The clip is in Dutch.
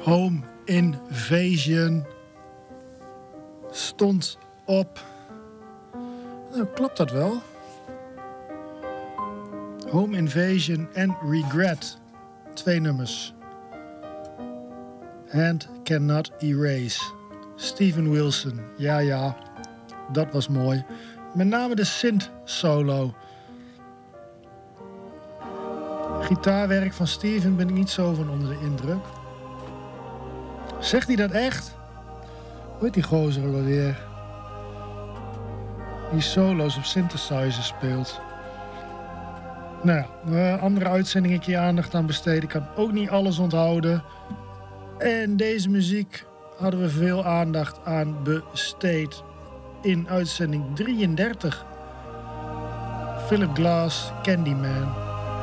Home Invasion stond op... Nou, klopt dat wel? Home Invasion en Regret. 2 nummers. Hand Cannot Erase. Steven Wilson. Ja, dat was mooi. Met name de synth solo. Gitaarwerk van Steven ben ik niet zo van onder de indruk. Zegt hij dat echt? Hoe heet die gozer wel weer? Die solo's op synthesizer speelt. Nou ja, andere uitzending een keer aandacht aan besteden. Ik kan ook niet alles onthouden. En deze muziek hadden we veel aandacht aan besteed. In uitzending 33. Philip Glass, Candyman.